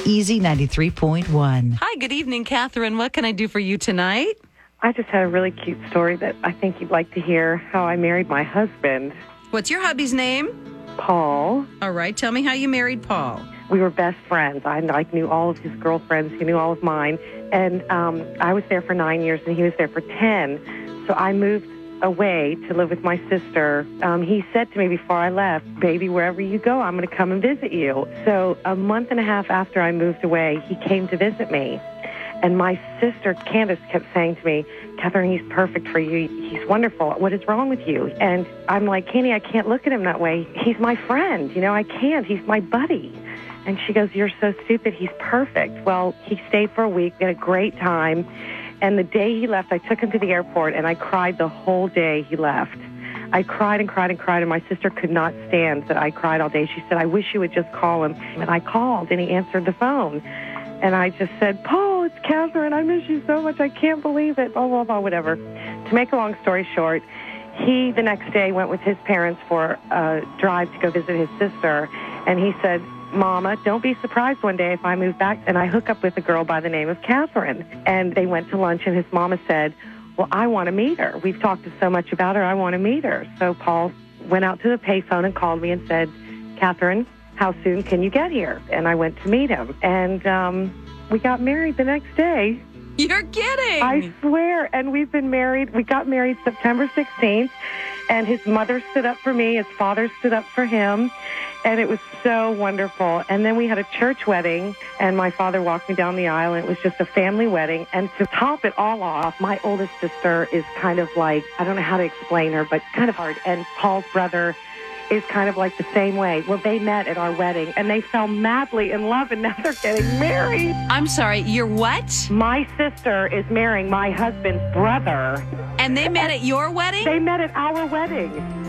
Easy 93.1. Hi, good evening, Catherine. What can I do for you tonight? I just had a really cute story that I think you'd like to hear, how I married my husband, What's your hubby's name? Paul. All right, tell me how you married Paul. We were best friends. I knew all of his girlfriends. He knew all of mine. And I was there for 9 years, and he was there for 10. So I moved away to live with my sister. He said to me before I left, baby, wherever you go, I'm going to come and visit you. So a month and a half after I moved away, he came to visit me. And my sister, Candace, kept saying to me, Catherine, he's perfect for you. He's wonderful. What is wrong with you? And I'm like, Candy, I can't look at him that way. He's my friend. I can't. He's my buddy. And she goes, you're so stupid. He's perfect. Well, he stayed for a week. We had a great time. And the day he left, I took him to the airport, and I cried the whole day he left. I cried and cried and cried, and my sister could not stand that I cried all day. She said, I wish you would just call him. And I called, and he answered the phone. And I just said, Paul, it's Catherine. I miss you so much. I can't believe it. Blah, blah, blah, whatever. To make a long story short, he, the next day, went with his parents for a drive to go visit his sister. And he said, Mama, don't be surprised one day if I move back and I hook up with a girl by the name of Catherine. And they went to lunch, and his mama said, well, I want to meet her. We've talked so much about her. I want to meet her. So Paul went out to the payphone and called me and said, Catherine, how soon can you get here? And I went to meet him. And we got married the next day. You're kidding. I swear. And we've been married. We got married September 16th. And his mother stood up for me. His father stood up for him. And it was so wonderful. And then we had a church wedding, and my father walked me down the aisle, and it was just a family wedding. And to top it all off, my oldest sister is kind of like, I don't know how to explain her, but kind of hard. And Paul's brother is kind of like the same way. Well, they met at our wedding, and they fell madly in love, and now they're getting married. I'm sorry, you're what? My sister is marrying my husband's brother. And they met at your wedding? They met at our wedding.